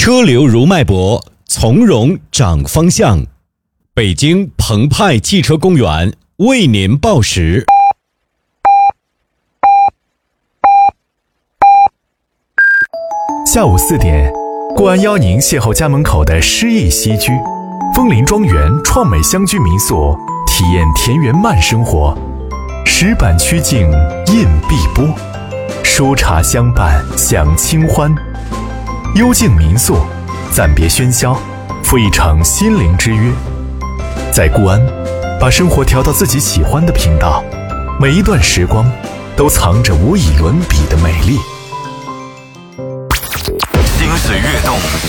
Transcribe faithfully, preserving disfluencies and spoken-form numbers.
车流如脉搏，从容掌方向。北京澎湃汽车公园为您报时。 下午四点，固安邀您邂逅家门口的诗意西居，枫林庄园创美乡居民宿，体验田园慢生活。石板曲径映碧波，书茶相伴享清欢。幽静民宿，暂别喧嚣，赴一场心灵之约。在固安，把生活调到自己喜欢的频道，每一段时光都藏着无以伦比的美丽。 心水跃动，